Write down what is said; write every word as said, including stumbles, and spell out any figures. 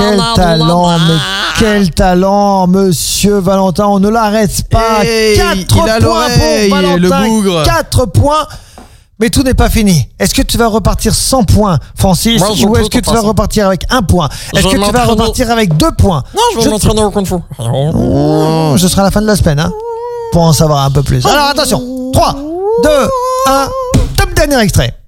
quel talent, mais quel talent, monsieur Valentin. On ne l'arrête pas. Hey, quatre il a points pour Valentin. le bougre. quatre points. Mais tout n'est pas fini. Est-ce que tu vas repartir sans points, Francis, Moi, je ou peux est-ce que tu vas passer. repartir avec un point? Est-ce Je que tu vas m'entraîne- repartir avec deux points? Non, je vais Je- m'entraîner au Kung Fu. Oh, ce sera la fin de la semaine, hein, pour en savoir un peu plus. Alors attention, trois, deux, un, top, dernier extrait.